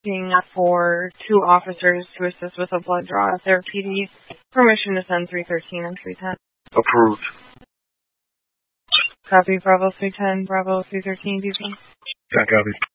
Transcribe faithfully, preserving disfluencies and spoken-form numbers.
looking for two officers to assist with a blood draw. Is there P D permission to send three thirteen and three ten? Approved. Copy, Bravo three ten, Bravo three thirteen, D P. That copy.